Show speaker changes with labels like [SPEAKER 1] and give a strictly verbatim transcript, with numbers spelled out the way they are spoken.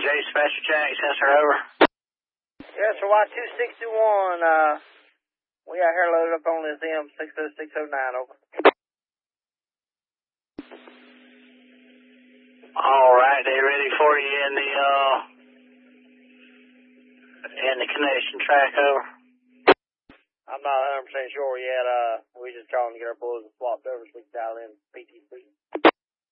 [SPEAKER 1] J Special Jack, sensor over.
[SPEAKER 2] Yes, sir, Y two sixty-one, uh, we out here loaded up on this M six oh six oh nine, over.
[SPEAKER 1] Alright, they ready for you in the, uh, in the connection track, over.
[SPEAKER 2] I'm not one hundred percent sure yet, uh, we just trying to get our boys swapped over so we can dial in P T C.